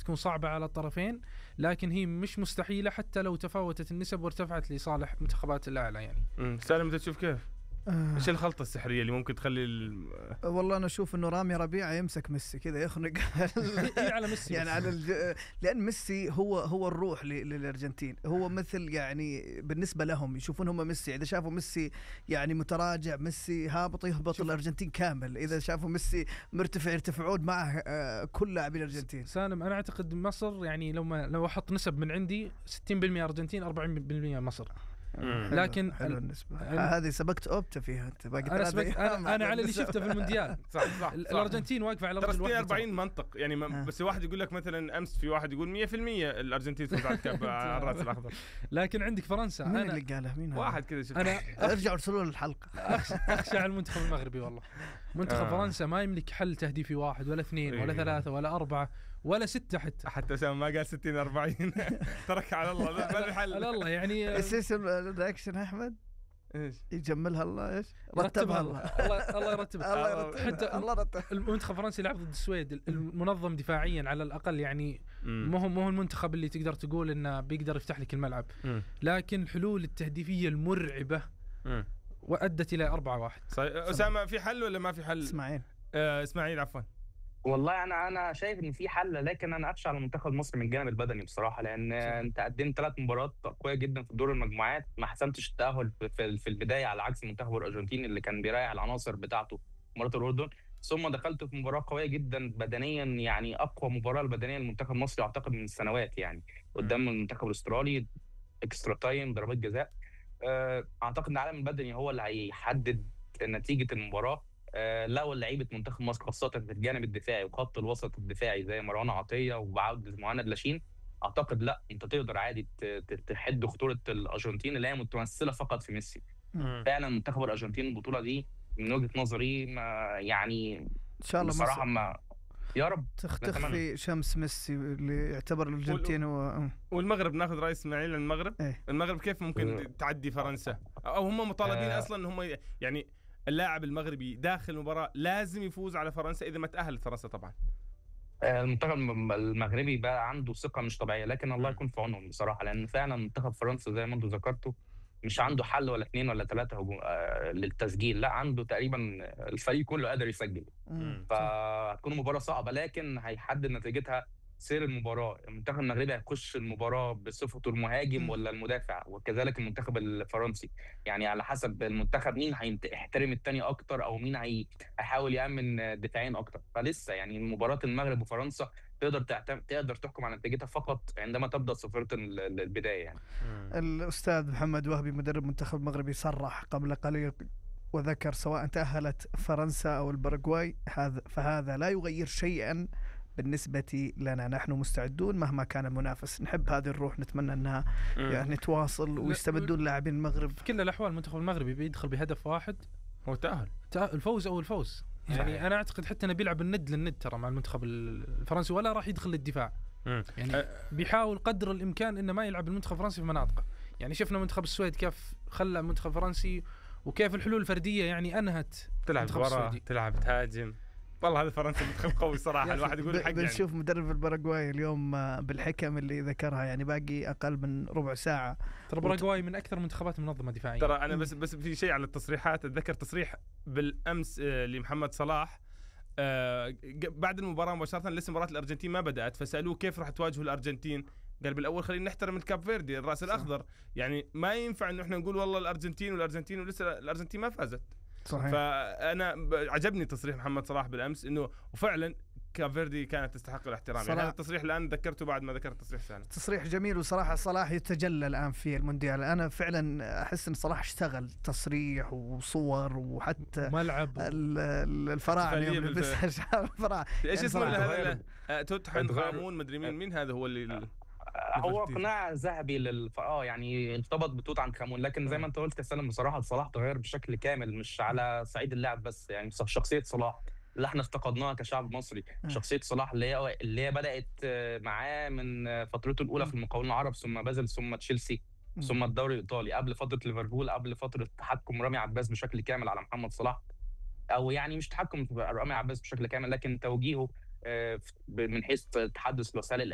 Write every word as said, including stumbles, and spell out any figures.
تكون صعبة على الطرفين، لكن هي مش مستحيلة حتى لو تفاوتت النسب وارتفعت لصالح منتخبات الأعلى يعني. امم سالم انت تشوف كيف؟ ايش الخلطة السحرية اللي ممكن تخلي ال... والله انا اشوف انه رامي ربيعه يمسك ميسي كذا يخنق هي على ميسي يعني على الج... لان ميسي هو هو الروح ل... للارجنتين، هو مثل يعني بالنسبه لهم يشوفون هم ميسي، اذا شافوا ميسي يعني متراجع ميسي هابط يهبط الارجنتين كامل، اذا شافوا ميسي مرتفع يرتفعون معه كل لاعبين الارجنتين. سالم انا اعتقد مصر يعني لو ما لو احط نسب من عندي ستين بالمئة ارجنتين أربعين بالمئة مصر. مم. لكن حلو النسبة هذه سبقت أوبتا فيها أنت باقي أنا, سبقت أنا, أنا على اللي شفته في المونديال. صح صح الأرجنتين واقفة على رجل واحد أربعين منطق يعني ما بس واحد يقول لك مثلا أمس في واحد يقول مية في المية الأرجنتين تفوز على الكأس على الرأس الأخضر. لكن عندك فرنسا مين أنا اللي قاله مين واحد كذا شفت أنا أرجع أرسلوا الحلقة. أخشى على المنتخب المغربي والله. منتخب آه. فرنسا ما يملك حل تهديفي واحد ولا اثنين ولا إيه. ثلاثة ولا أربعة ولا ستة حتى حتى أسامة ما قال ستين أربعين ترك على الله ما الحل على الله يعني. إيش اسم الرياكشن أحمد؟ إيش يجملها الله إيش رتبها الله الله الله يرتبها الله يرتبها حتى الله رتب. المنتخب الفرنسي لعب ضد السويد المنظم دفاعيا على الأقل يعني مو هو مو هو المنتخب اللي تقدر تقول إنه بيقدر يفتح لك الملعب م. لكن الحلول التهديفية المرعبة م. وأدت إلى أربعة واحد. أسامة في حل ولا ما في حل؟ إسماعيل آه إسماعيل عفوا. والله انا انا شايف ان في حل، لكن انا اخشى على المنتخب المصري من الجانب البدني بصراحه، لان انت قدمت ثلاث مباريات قويه جدا في دور المجموعات، ما حسمتش التاهل في في البدايه على عكس المنتخب الارجنتيني اللي كان بيريح العناصر بتاعته مباراه الاردن، ثم دخلت في مباراه قويه جدا بدنيا، يعني اقوى مباراه البدنيه للمنتخب المصري اعتقد من السنوات يعني قدام المنتخب الاسترالي اكسترا تايم ضربات جزاء. اعتقد ان العالم البدني هو اللي هيحدد نتيجه المباراه. آه لو لعيبه منتخب مصر خاصه في الجانب الدفاعي وخط الوسط الدفاعي زي مروان عطيه وعوده مهند لاشين، اعتقد لا انت تقدر عادي تحد خطوره الارجنتين اللي هي متمثله فقط في ميسي. مم. فعلا منتخب الارجنتين البطوله دي من وجهه نظري ما يعني ان شاء الله بصراحه ما يا رب تختفي شمس ميسي اللي يعتبر الارجنتين هو. والمغرب ناخذ راي اسماعيل المغرب ايه؟ المغرب كيف ممكن أه. تعدي فرنسا او هم مطالبين أه. اصلا هم يعني اللاعب المغربي داخل المباراة لازم يفوز على فرنسا إذا ما تأهل فرنسا طبعا. المنتخب المغربي بقى عنده ثقة مش طبيعية، لكن الله يكون في عونهم بصراحة، لأن فعلا منتخب فرنسا زي ما انتم ذكرتوا مش عنده حل ولا اثنين ولا ثلاثة هجوم آه للتسجيل، لا عنده تقريبا الفريق كله قادر يسجل. فهتكون مباراة صعبة، لكن هيحدد نتيجتها سير المباراة. المنتخب المغربي هيخش المباراة بصفته المهاجم م. ولا المدافع، وكذلك المنتخب الفرنسي، يعني على حسب المنتخب مين هيحترم الثاني اكتر او مين هيحاول يأمن دفاعين اكتر. فلسه يعني مباراة المغرب وفرنسا تقدر تعتم... تقدر تحكم على نتيجتها فقط عندما تبدا صفرة البداية يعني. م. الأستاذ محمد وهبي مدرب منتخب المغربي صرح قبل قليل وذكر سواء تأهلت فرنسا أو الباراغواي هذا فهذا لا يغير شيئا بالنسبة لنا، نحن مستعدون مهما كان المنافس. نحب هذه الروح، نتمنى أنها مم. يعني تواصل ويستمدون لاعبين المغرب. في كل الأحوال المنتخب المغربي بيدخل بهدف واحد هو التأهل، الفوز أو الفوز يعني صحيح. أنا أعتقد حتى أنه بيلعب الند للند ترى مع المنتخب الفرنسي ولا راح يدخل للدفاع. مم. يعني بيحاول قدر الإمكان إنه ما يلعب المنتخب الفرنسي في مناطقه. يعني شفنا منتخب السويد كيف خلى المنتخب الفرنسي وكيف الحلول الفردية يعني أنهت تلعب ورا تلعب تهاجم. والله هذا فرنسا منتخب قوي صراحة. الواحد يقول الحق. بنشوف يعني. مدرب الباراغواي اليوم بالحكم اللي ذكرها، يعني باقي أقل من ربع ساعة. ترى الباراغواي من أكثر منتخبات منظمة دفاعيا. ترى أنا بس بس في شيء على التصريحات، أتذكر تصريح بالأمس لمحمد صلاح بعد المباراة مباشرة لسه مباراة الأرجنتين ما بدأت، فسألوه كيف راح تواجهوا الأرجنتين، قال بالأول خلينا نحترم الكاب فيردي الرأس الأخضر. يعني ما ينفع إنه إحنا نقول والله الأرجنتين والأرجنتين ولسه الأرجنتين ما فازت. صحيح. فأنا عجبني تصريح محمد صلاح بالأمس إنه وفعلا كافيردي كانت تستحق الاحترام. يعني هذا التصريح الآن ذكرته بعد ما ذكرت تصريح سالم. تصريح جميل، وصراحة صلاح يتجلى الآن في المونديال. أنا فعلا أحس إن صلاح اشتغل تصريح وصور وحتى ملعب الفراعنة يوم لبسها شعار الفراعنة. إيش اسمه هذا؟ توتحن خامون مدري مين مين هذا هو اللي هو قناع ذهبي لل اه يعني ارتبط بتوت عنخ امون، لكن زي ما انت قلت يا سالم بصراحه صلاح تغير بشكل كامل، مش على صعيد اللاعب بس، يعني شخصيه صلاح اللي احنا افتقدناها كشعب مصري. شخصيه صلاح اللي هي اللي هي بدات معاه من فترته الاولى في المقاولون العرب، ثم بازل، ثم تشيلسي، ثم الدوري الايطالي، قبل فتره ليفربول، قبل فتره تحكم رامي عباس بشكل كامل على محمد صلاح، او يعني مش تحكم رامي عباس بشكل كامل لكن توجيهه من حيث تحدث وسائل